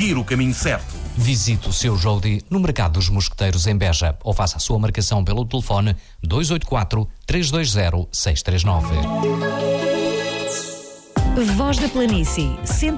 seguir o caminho certo. Visite o seu Jody no Mercado dos Mosqueteiros em Beja ou faça a sua marcação pelo telefone 284 320 639. Voz da Planície,